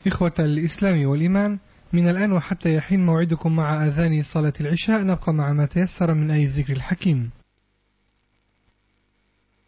إخوة الإسلام والإيمان، من الآن وحتى يحين موعدكم مع أذان صلاة العشاء نبقى مع ما تيسر من آية الذكر الحكيم.